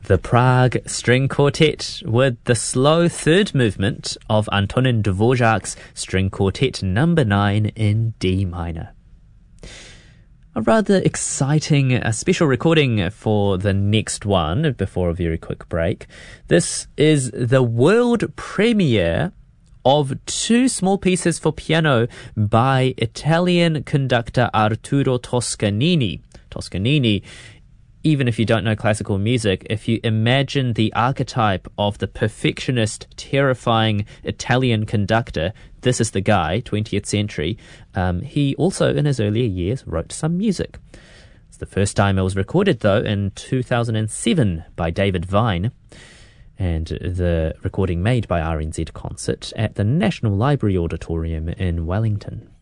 The Prague String Quartet with the slow third movement of Antonin Dvorak's String Quartet number 9 in D minor. A rather exciting special recording for the next one before a very quick break. This is the world premiere of 2 small pieces for piano by Italian conductor Arturo Toscanini. Toscanini, even if you don't know classical music, if you imagine the archetype of the perfectionist, terrifying Italian conductor, this is the guy, 20th century. He also, in his earlier years, wrote some music. It's the first time it was recorded, though, in 2007 by David Vine, and the recording made by RNZ Concert at the National Library Auditorium in Wellington.